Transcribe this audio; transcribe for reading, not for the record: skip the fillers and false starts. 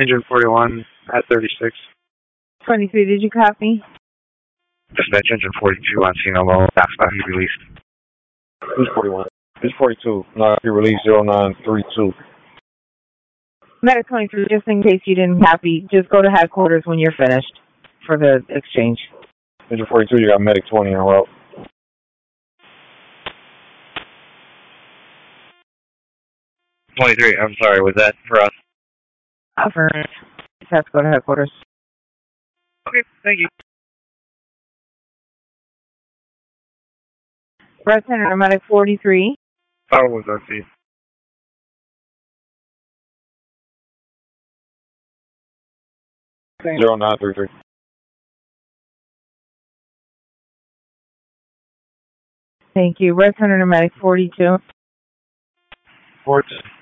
Engine 41 at 36. 23, did you copy? Dispatch Engine 42 on scene alone. Backstop be released. Who's 41? Who's 42? No, he released 0932. Medic 23, just in case you didn't copy, just go to headquarters when you're finished for the exchange. Engine 42, you got Medic 20 en route. $23, I'm sorry, was that for us? Affirmative. Just have to go to headquarters. Okay, thank you. Red Center, Medic 43. Power was RC. Okay. 0933. Thank you. Red Center, Medic 42. 14.